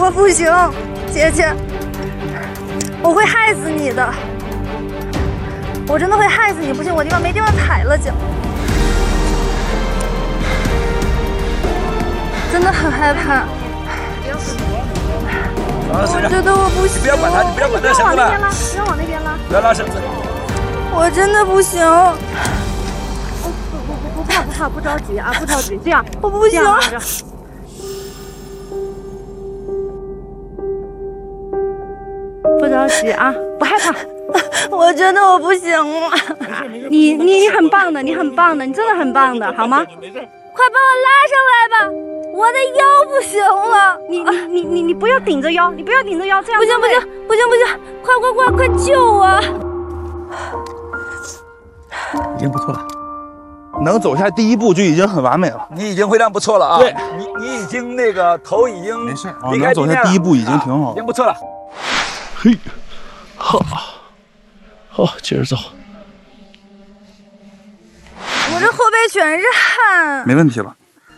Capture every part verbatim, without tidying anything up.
我不行，姐姐，我会害死你的，我真的会害死你！不行，我地方没地方踩了，脚，真的很害怕。我觉得我不行， 不要管他，你不要管那绳子了， 不要往那边拉， 不要拉绳子。 我真的不行。 不不不不怕不怕，不着急啊，不着急，这样我不行。 不着急啊，不害怕。 我觉得我不行了。 你你你很棒的，你很棒的，你真的很棒的，好吗？ 快把我拉上来吧，我的腰不行了。 你你你你你不要顶着腰，你不要顶着腰，这样不行不行不行不行，快快快快救我！ 已经不错了，能走下第一步就已经很完美了。 你已经非常不错了啊！ 对， 你你已经那个头已经没事啊， 离开地面了， 能走下第一步已经挺好了， 已经不错了。 嘿，好，好，接着走。 我这后背全是汗， 没问题了。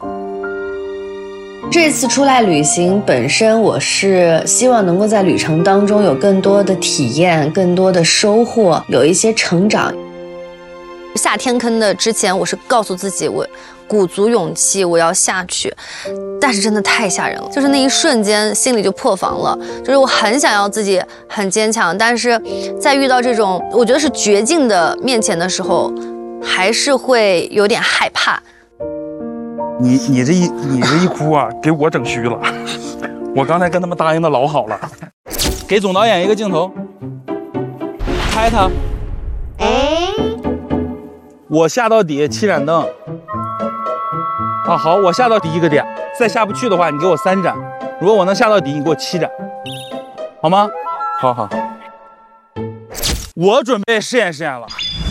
这次出来旅行本身，我是希望能够在旅程当中有更多的体验，更多的收获，有一些成长。下天坑的之前，我是告诉自己，我鼓足勇气，我要下去。但是真的太吓人了，就是那一瞬间心里就破防了。就是我很想要自己很坚强，但是在遇到这种我觉得是绝境的面前的时候，还是会有点害怕。 你你这一你这一哭啊，给我整虚了。我刚才跟他们答应的老好了。给总导演一个镜头，拍他。哎，我下到底七盏灯。啊，好，我下到第一个点，再下不去的话，你给我三盏。如果我能下到底，你给我七盏，好吗？好好好。我准备试验试验了。